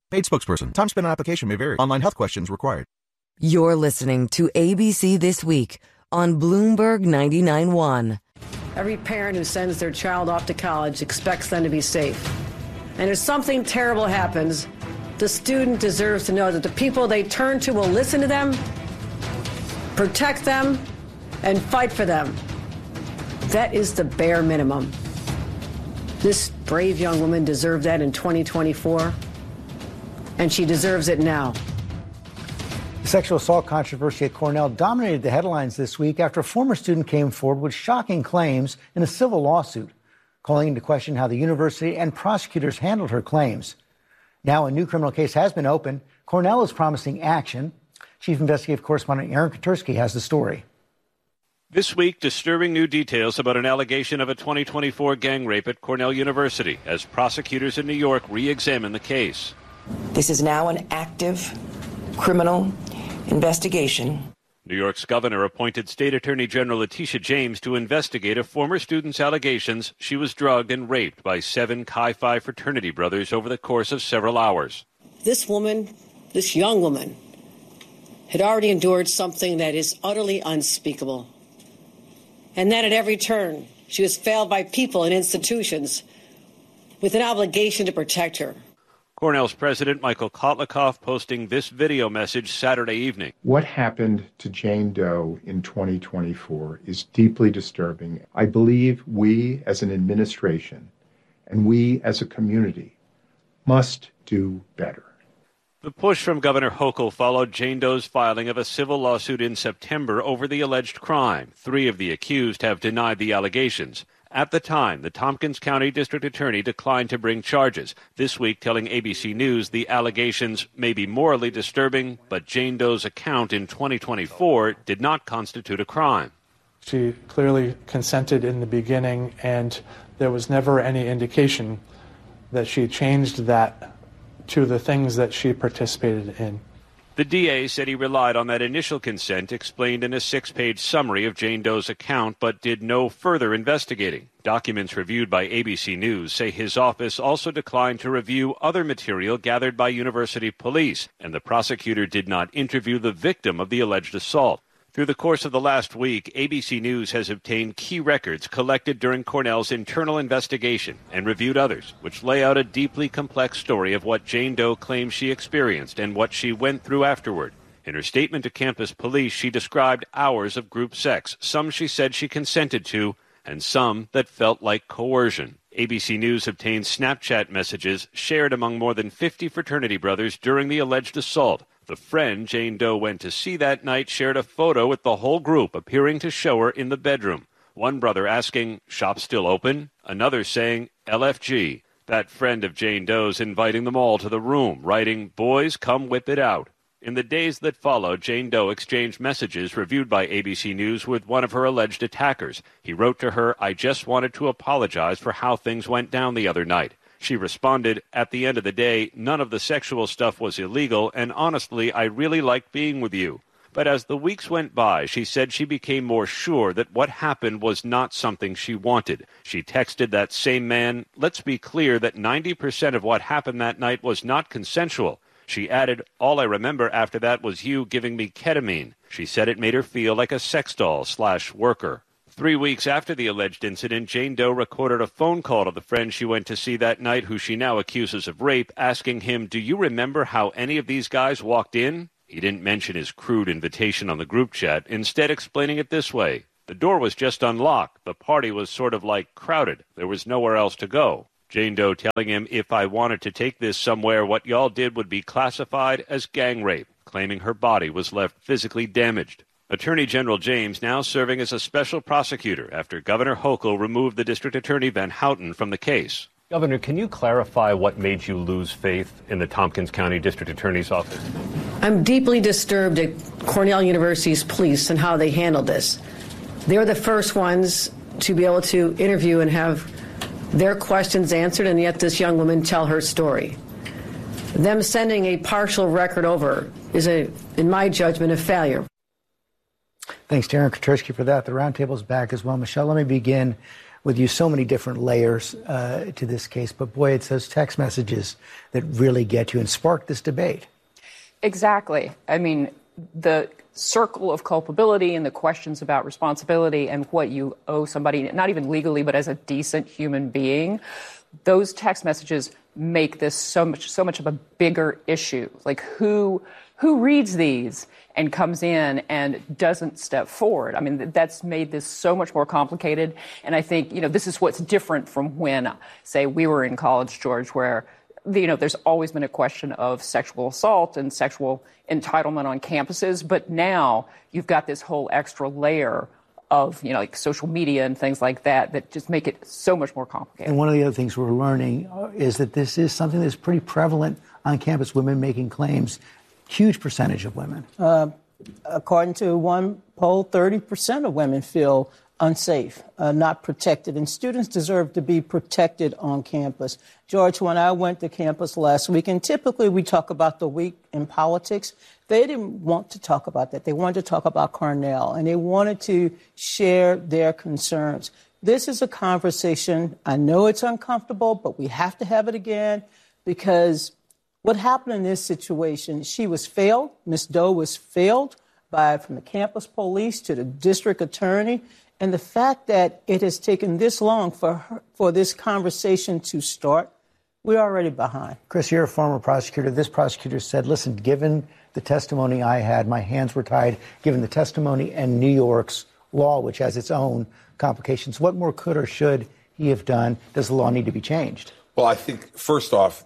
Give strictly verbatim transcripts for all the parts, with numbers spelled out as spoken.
Paid spokesperson. Time spent on application may vary. Online health questions required. You're listening to A B C This Week on Bloomberg ninety-nine point one. Every parent who sends their child off to college expects them to be safe. And if something terrible happens, the student deserves to know that the people they turn to will listen to them, protect them, and fight for them. That is the bare minimum. This brave young woman deserved that in twenty twenty-four, and she deserves it now. The sexual assault controversy at Cornell dominated the headlines this week after a former student came forward with shocking claims in a civil lawsuit, calling into question how the university and prosecutors handled her claims. Now a new criminal case has been opened. Cornell is promising action. Chief Investigative Correspondent Aaron Katersky has the story. This week, disturbing new details about an allegation of a twenty twenty-four gang rape at Cornell University as prosecutors in New York re-examine the case. This is now an active criminal investigation. New York's governor appointed State Attorney General Letitia James to investigate a former student's allegations she was drugged and raped by seven Chi Phi fraternity brothers over the course of several hours. This woman, this young woman, had already endured something that is utterly unspeakable. And then at every turn, she was failed by people and institutions with an obligation to protect her. Cornell's president, Michael Kotlikoff, posting this video message Saturday evening. What happened to Jane Doe in twenty twenty-four is deeply disturbing. I believe we as an administration and we as a community must do better. The push from Governor Hochul followed Jane Doe's filing of a civil lawsuit in September over the alleged crime. Three of the accused have denied the allegations. At the time, the Tompkins County District Attorney declined to bring charges, this week telling A B C News the allegations may be morally disturbing, but Jane Doe's account in twenty twenty-four did not constitute a crime. She clearly consented in the beginning, and there was never any indication that she changed that to the things that she participated in. The D A said he relied on that initial consent explained in a six-page summary of Jane Doe's account, but did no further investigating. Documents reviewed by A B C News say his office also declined to review other material gathered by university police, and the prosecutor did not interview the victim of the alleged assault. Through the course of the last week, A B C News has obtained key records collected during Cornell's internal investigation and reviewed others, which lay out a deeply complex story of what Jane Doe claims she experienced and what she went through afterward. In her statement to campus police, she described hours of group sex, some she said she consented to, and some that felt like coercion. A B C News obtained Snapchat messages shared among more than fifty fraternity brothers during the alleged assault. The friend Jane Doe went to see that night shared a photo with the whole group appearing to show her in the bedroom. One brother asking, "Shop still open?" Another saying, L F G. That friend of Jane Doe's inviting them all to the room, writing, "Boys, come whip it out." In the days that followed, Jane Doe exchanged messages reviewed by A B C News with one of her alleged attackers. He wrote to her, "I just wanted to apologize for how things went down the other night." She responded, "At the end of the day, none of the sexual stuff was illegal, and honestly, I really liked being with you." But as the weeks went by, she said she became more sure that what happened was not something she wanted. She texted that same man, "Let's be clear that ninety percent of what happened that night was not consensual." She added, "All I remember after that was you giving me ketamine." She said it made her feel like a sex doll slash worker. Three weeks after the alleged incident, Jane Doe recorded a phone call to the friend she went to see that night, who she now accuses of rape, asking him, "Do you remember how any of these guys walked in?" He didn't mention his crude invitation on the group chat, instead explaining it this way. "The door was just unlocked. The party was sort of like crowded. There was nowhere else to go." Jane Doe telling him, "If I wanted to take this somewhere, what y'all did would be classified as gang rape," claiming her body was left physically damaged. Attorney General James now serving as a special prosecutor after Governor Hochul removed the District Attorney Van Houten from the case. Governor, can you clarify what made you lose faith in the Tompkins County District Attorney's office? I'm deeply disturbed at Cornell University's police and how they handled this. They were the first ones to be able to interview and have their questions answered, and yet this young woman tell her story. Them sending a partial record over is, a, in my judgment, a failure. Thanks, Darren Katersky, for that. The roundtable's back as well. Michelle, let me begin with you. So many different layers uh, to this case. But boy, it's those text messages that really get you and spark this debate. Exactly. I mean, the circle of culpability and the questions about responsibility and what you owe somebody, not even legally, but as a decent human being, those text messages make this so much so much of a bigger issue. Like who who reads these and comes in and doesn't step forward? I mean, that's made this so much more complicated. And I think, you know, this is what's different from when, say, we were in college, George, where, you know, there's always been a question of sexual assault and sexual entitlement on campuses. But now you've got this whole extra layer of, you know, like social media and things like that that just make it so much more complicated. And one of the other things we're learning is that this is something that's pretty prevalent on campus, women making claims, huge percentage of women. Uh, according to one poll, thirty percent of women feel unsafe, uh, not protected, and students deserve to be protected on campus. George, when I went to campus last week, and typically we talk about the week in politics, they didn't want to talk about that. They wanted to talk about Cornell, and they wanted to share their concerns. This is a conversation. I know it's uncomfortable, but we have to have it again, because what happened in this situation, she was failed. Miz Doe was failed by from the campus police to the district attorney. And the fact that it has taken this long for her, for this conversation to start, we're already behind. Chris, you're a former prosecutor. This prosecutor said, listen, given the testimony I had, my hands were tied, given the testimony and New York's law, which has its own complications, what more could or should he have done? Does the law need to be changed? Well, I think, first off,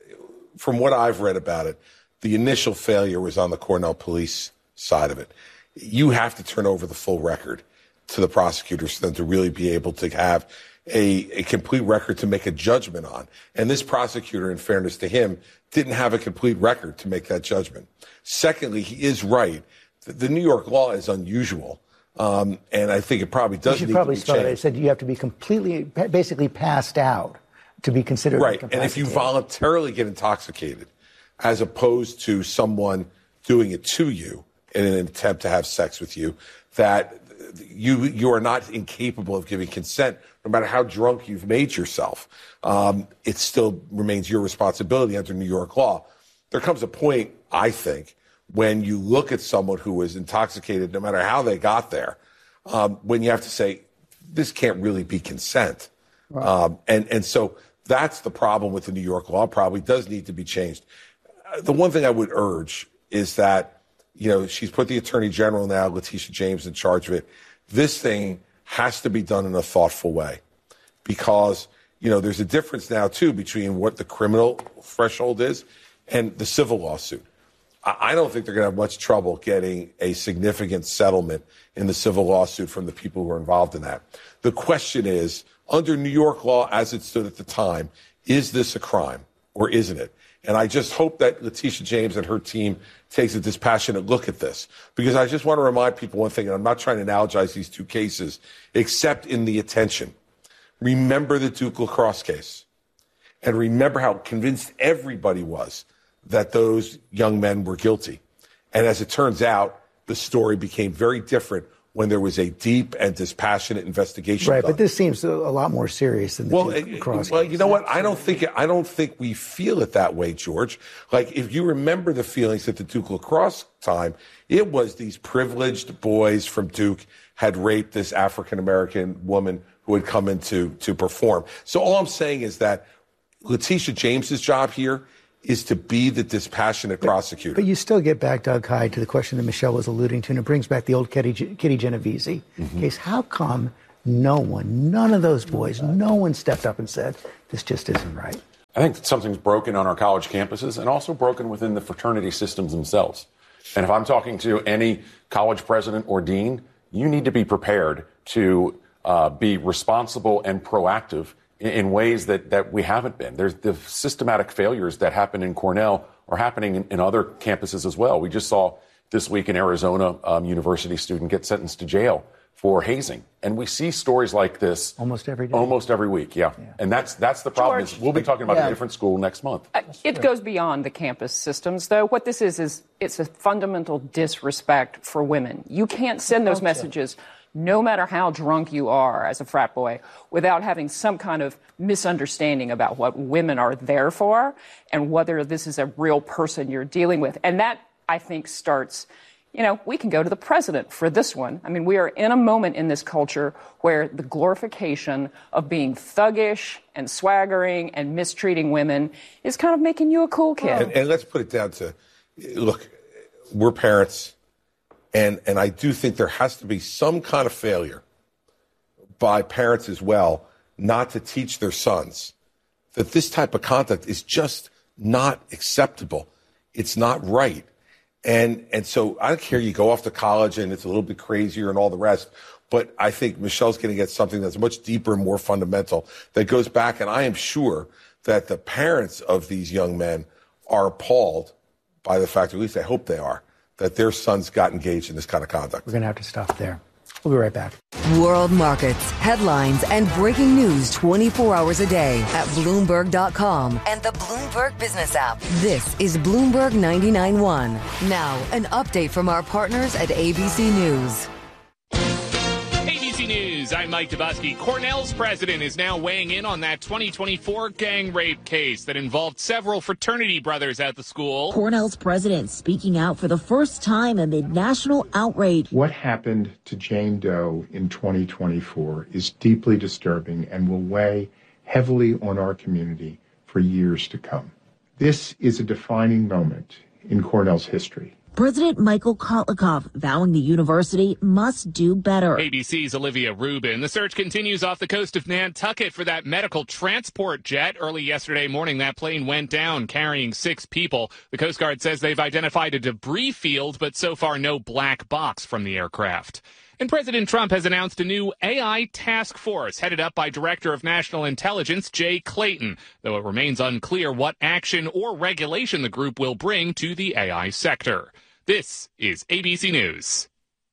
from what I've read about it, the initial failure was on the Cornell police side of it. You have to turn over the full record to the prosecutors for them to really be able to have a, a complete record to make a judgment on. And this prosecutor, in fairness to him, didn't have a complete record to make that judgment. Secondly, he is right. The, the New York law is unusual. Um, and I think it probably does you should need probably to be start. changed. I said you have to be completely, basically passed out to be considered right. And if you voluntarily get intoxicated, as opposed to someone doing it to you in an attempt to have sex with you, that you you are not incapable of giving consent, no matter how drunk you've made yourself. Um, it still remains your responsibility under New York law. There comes a point, I think, when you look at someone who was intoxicated, no matter how they got there, um, when you have to say, this can't really be consent. Right. Um, and, and so that's the problem with the New York law. Probably does need to be changed. Uh, the one thing I would urge is that, you know, she's put the Attorney General now, Letitia James, in charge of it. This thing has to be done in a thoughtful way, because, you know, there's a difference now, too, between what the criminal threshold is and the civil lawsuit. I don't think they're going to have much trouble getting a significant settlement in the civil lawsuit from the people who are involved in that. The question is, under New York law as it stood at the time, is this a crime or isn't it? And I just hope that Letitia James and her team takes a dispassionate look at this, because I just want to remind people one thing, and I'm not trying to analogize these two cases, except in the attention. Remember the Duke lacrosse case, and remember how convinced everybody was that those young men were guilty. And as it turns out, the story became very different when there was a deep and dispassionate investigation Right, done. but this seems a lot more serious than the well, Duke lacrosse well, case. you know what? I don't think I don't think we feel it that way, George. Like, if you remember the feelings at the Duke lacrosse time, it was these privileged boys from Duke had raped this African American woman who had come in to, to perform. So all I'm saying is that Letitia James's job here is to be the dispassionate but, prosecutor. But you still get back, Doug Hyde, to the question that Michelle was alluding to, and it brings back the old Kitty, Kitty Genovese mm-hmm. case. How come no one, none of those boys, no one stepped up and said, this just isn't right? I think something's broken on our college campuses and also broken within the fraternity systems themselves. And if I'm talking to any college president or dean, you need to be prepared to uh, be responsible and proactive in ways that, that we haven't been. There's the systematic failures that happen in Cornell are happening in, in other campuses as well. We just saw this week in Arizona, um, university student get sentenced to jail for hazing. And we see stories like this almost every day. Almost every week, yeah. yeah. And that's that's the problem. George, is we'll be talking about yeah. a different school next month. Uh, it goes beyond the campus systems, though. What this is, is it's a fundamental disrespect for women. You can't send those messages no matter how drunk you are as a frat boy, without having some kind of misunderstanding about what women are there for and whether this is a real person you're dealing with. And that, I think, starts, you know, we can go to the president for this one. I mean, we are in a moment in this culture where the glorification of being thuggish and swaggering and mistreating women is kind of making you a cool kid. And, and let's put it down to, look, we're parents, and, and I do think there has to be some kind of failure by parents as well not to teach their sons that this type of conduct is just not acceptable. It's not right. And and so I don't care, you go off to college and it's a little bit crazier and all the rest, but I think Michelle's going to get something that's much deeper and more fundamental that goes back, and I am sure that the parents of these young men are appalled by the fact, or at least I hope they are, that their sons got engaged in this kind of conduct. We're going to have to stop there. We'll be right back. World markets, headlines, and breaking news twenty-four hours a day at Bloomberg dot com and the Bloomberg Business app. This is Bloomberg ninety-nine point one. Now, an update from our partners at A B C News. A B C News, I'm Mike Dubusky. Cornell's president is now weighing in on that twenty twenty-four gang rape case that involved several fraternity brothers at the school. Cornell's president speaking out for the first time amid national outrage. What happened to Jane Doe in twenty twenty-four is deeply disturbing and will weigh heavily on our community for years to come. This is a defining moment in Cornell's history. President Michael Kotlikov vowing the university must do better. A B C's Olivia Rubin. The search continues off the coast of Nantucket for that medical transport jet. Early yesterday morning, that plane went down carrying six people. The Coast Guard says they've identified a debris field, but so far no black box from the aircraft. And President Trump has announced a new A I task force headed up by Director of National Intelligence Jay Clayton, though it remains unclear what action or regulation the group will bring to the A I sector. This is A B C News.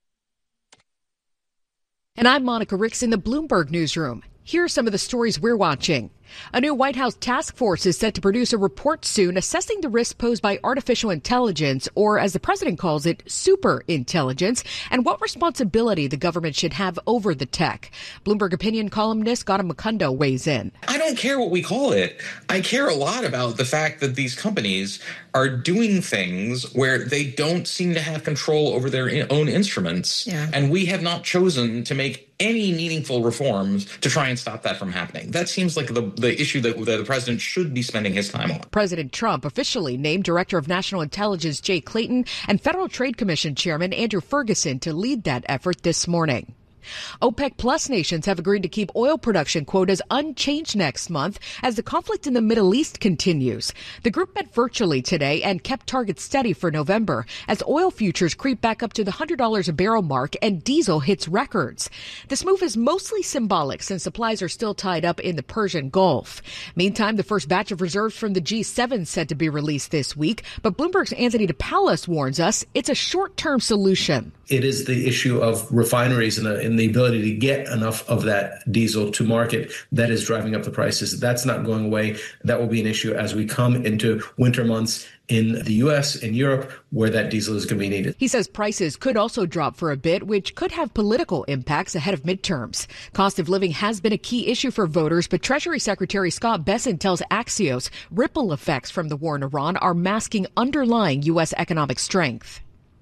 And I'm Monica Ricks in the Bloomberg Newsroom. Here are some of the stories we're watching. A new White House task force is set to produce a report soon assessing the risks posed by artificial intelligence, or as the president calls it, super intelligence, and what responsibility the government should have over the tech. Bloomberg opinion columnist Gautam Mukunda weighs in. I don't care what we call it. I care a lot about the fact that these companies are doing things where they don't seem to have control over their own instruments. Yeah. And we have not chosen to make any meaningful reforms to try and stop that from happening. That seems like the, the issue that, that the president should be spending his time on. President Trump officially named Director of National Intelligence Jay Clayton and Federal Trade Commission Chairman Andrew Ferguson to lead that effort this morning. OPEC Plus nations have agreed to keep oil production quotas unchanged next month as the conflict in the Middle East continues. The group met virtually today and kept targets steady for November as oil futures creep back up to the one hundred dollars a barrel mark and diesel hits records. This move is mostly symbolic since supplies are still tied up in the Persian Gulf. Meantime, the first batch of reserves from the G seven is set to be released this week, but Bloomberg's Anthony DePaolis warns us it's a short-term solution. It is the issue of refineries and, and the ability to get enough of that diesel to market that is driving up the prices. That's not going away. That will be an issue as we come into winter months in the U S and Europe, where that diesel is going to be needed. He says prices could also drop for a bit, which could have political impacts ahead of midterms. Cost of living has been a key issue for voters, but Treasury Secretary Scott Bessent tells Axios ripple effects from the war in Iran are masking underlying U S economic strength.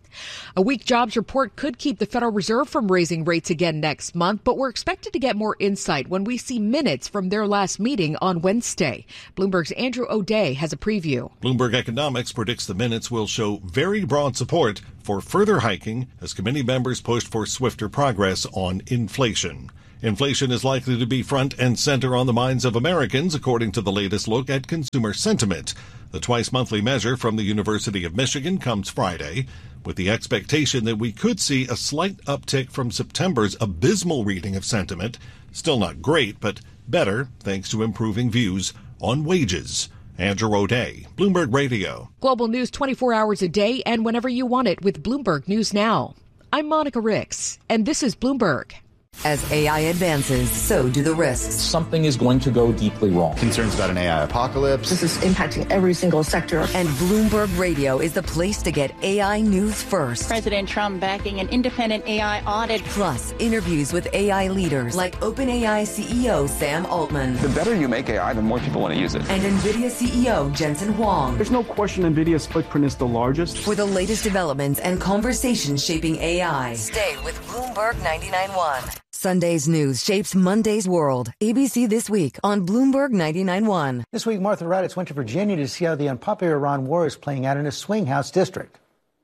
A weak jobs report could keep the Federal Reserve from raising rates again next month, but we're expected to get more insight when we see minutes from their last meeting on Wednesday. Bloomberg's Andrew O'Day has a preview. Bloomberg Economics predicts the minutes will show very broad support for further hiking as committee members push for swifter progress on inflation. Inflation is likely to be front and center on the minds of Americans, according to the latest look at consumer sentiment. The twice-monthly measure from the University of Michigan comes Friday, with the expectation that we could see a slight uptick from September's abysmal reading of sentiment. Still not great, but better thanks to improving views on wages. Andrew O'Day, Bloomberg Radio. Global news twenty-four hours a day and whenever you want it with Bloomberg News Now. I'm Monica Ricks, and this is Bloomberg. As A I advances, so do the risks. Something is going to go deeply wrong. Concerns about an A I apocalypse. This is impacting every single sector. And Bloomberg Radio is the place to get A I news first. President Trump backing an independent A I audit. Plus, interviews with A I leaders like OpenAI C E O Sam Altman. The better you make A I, the more people want to use it. And NVIDIA C E O Jensen Huang. There's no question NVIDIA's footprint is the largest. For the latest developments and conversations shaping A I, stay with Bloomberg ninety-nine point one. Sunday's news shapes Monday's world. A B C This Week on Bloomberg ninety-nine point one. This week, Martha Raddatz went to Virginia to see how the unpopular Iran war is playing out in a swing House district.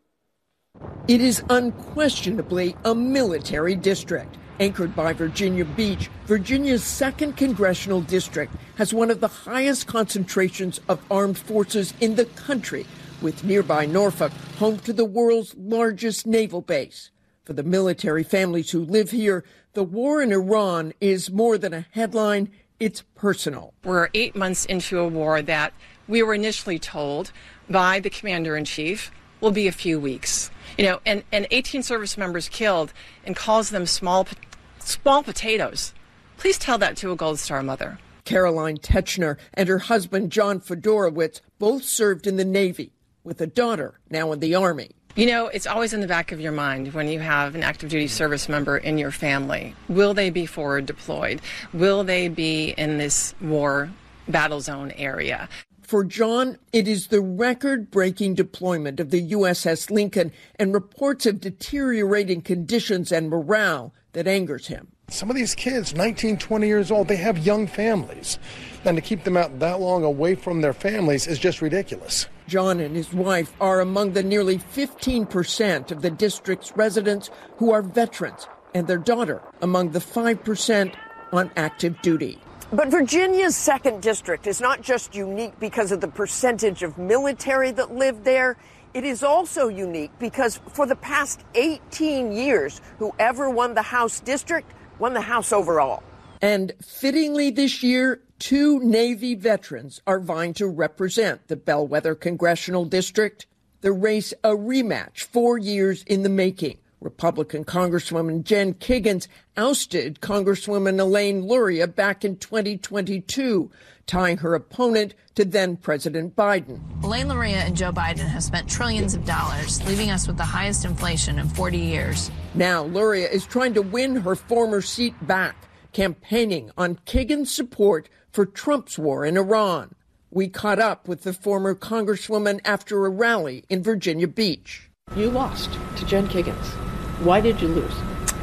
It is unquestionably a military district. Anchored by Virginia Beach, Virginia's second congressional district has one of the highest concentrations of armed forces in the country, with nearby Norfolk home to the world's largest naval base. For the military families who live here, the war in Iran is more than a headline, it's personal. We're eight months into a war that we were initially told by the commander-in-chief will be a few weeks. You know, and, and eighteen service members killed and calls them small, small potatoes. Please tell that to a Gold Star mother. Caroline Techner and her husband, John Fedorowicz, both served in the Navy, with a daughter now in the Army. You know, it's always in the back of your mind when you have an active duty service member in your family. Will they be forward deployed? Will they be in this war battle zone area? For John, it is the record-breaking deployment of the U S S Lincoln and reports of deteriorating conditions and morale that angers him. Some of these kids, nineteen, twenty years old, they have young families. And to keep them out that long away from their families is just ridiculous. John and his wife are among the nearly fifteen percent of the district's residents who are veterans, and their daughter among the five percent on active duty. But Virginia's second district is not just unique because of the percentage of military that lived there. It is also unique because for the past eighteen years, whoever won the House district won the House overall. And fittingly this year, two Navy veterans are vying to represent the Bellwether Congressional District. The race a rematch four years in the making. Republican Congresswoman Jen Kiggans ousted Congresswoman Elaine Luria back in twenty twenty-two, tying her opponent to then-President Biden. Elaine Luria and Joe Biden have spent trillions of dollars, leaving us with the highest inflation in forty years. Now Luria is trying to win her former seat back, campaigning on Kiggans' support for Trump's war in Iran. We caught up with the former Congresswoman after a rally in Virginia Beach. You lost to Jen Kiggans. Why did you lose?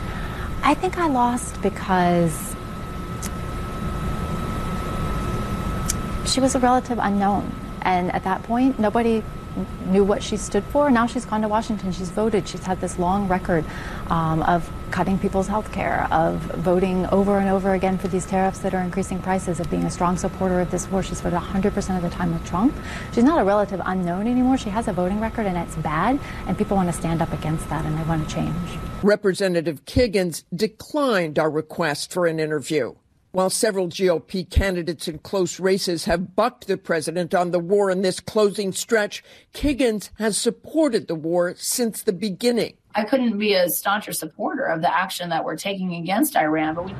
I think I lost because she was a relative unknown. And at that point, nobody knew what she stood for. Now she's gone to Washington. She's voted. She's had this long record um, of cutting people's health care, of voting over and over again for these tariffs that are increasing prices, of being a strong supporter of this war. She's voted one hundred percent of the time with Trump. She's not a relative unknown anymore. She has a voting record, and it's bad, and people want to stand up against that, and they want to change. Representative Kiggans declined our request for an interview. While several G O P candidates in close races have bucked the president on the war in this closing stretch, Kiggans has supported the war since the beginning. I couldn't be a stauncher supporter of the action that we're taking against Iran, but we...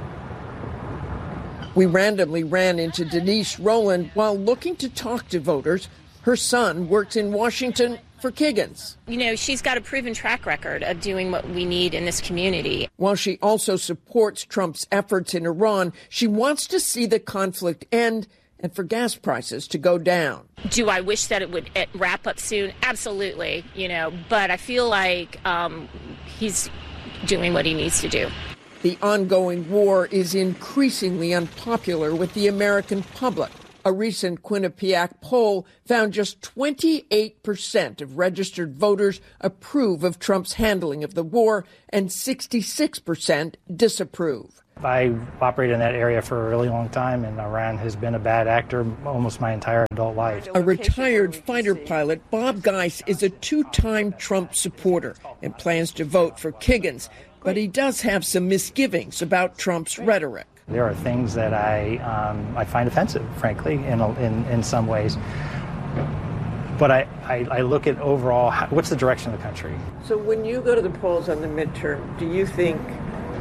We randomly ran into Denise Rowland while looking to talk to voters. Her son works in Washington for Kiggans. You know, she's got a proven track record of doing what we need in this community. While she also supports Trump's efforts in Iran, she wants to see the conflict end and for gas prices to go down. Do I wish that it would wrap up soon? Absolutely, you know, but I feel like um, he's doing what he needs to do. The ongoing war is increasingly unpopular with the American public. A recent Quinnipiac poll found just twenty-eight percent of registered voters approve of Trump's handling of the war and sixty-six percent disapprove. I operated in that area for a really long time, and Iran has been a bad actor almost my entire adult life. A retired fighter pilot, Bob Geis, is a two-time Trump supporter and plans to vote for Kiggans, but he does have some misgivings about Trump's rhetoric. There are things that I um, I find offensive, frankly, in, in in some ways. But I, I, I look at overall, how, what's the direction of the country? So when you go to the polls on the midterm, do you think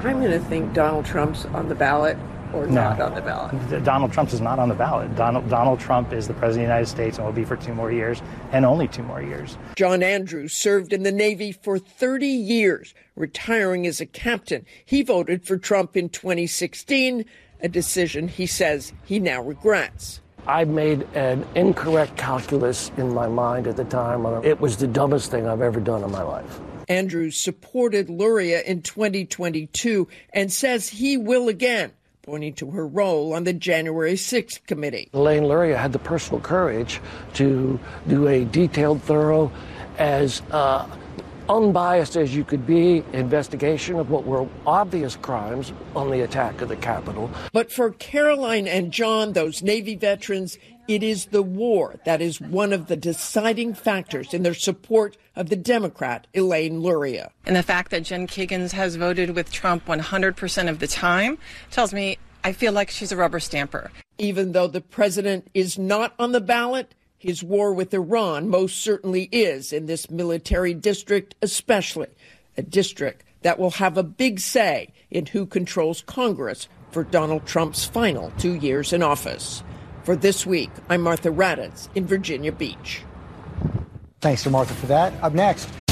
I'm going to think Donald Trump's on the ballot or no. not on the ballot. Donald Trump is not on the ballot. Donald, Donald Trump is the president of the United States and will be for two more years and only two more years. John Andrews served in the Navy for thirty years, retiring as a captain. He voted for Trump in twenty sixteen, a decision he says he now regrets. I made an incorrect calculus in my mind at the time. It was the dumbest thing I've ever done in my life. Andrews supported Luria in twenty twenty-two and says he will again, pointing to her role on the January sixth committee. Elaine Luria had the personal courage to do a detailed, thorough, as uh, unbiased as you could be, investigation of what were obvious crimes on the attack of the Capitol. But for Caroline and John, those Navy veterans, it is the war that is one of the deciding factors in their support of the Democrat Elaine Luria. And the fact that Jen Kiggans has voted with Trump one hundred percent of the time tells me I feel like she's a rubber stamper. Even though the president is not on the ballot, his war with Iran most certainly is in this military district, especially a district that will have a big say in who controls Congress for Donald Trump's final two years in office. For This Week, I'm Martha Raddatz in Virginia Beach. Thanks to Martha for that. Up next,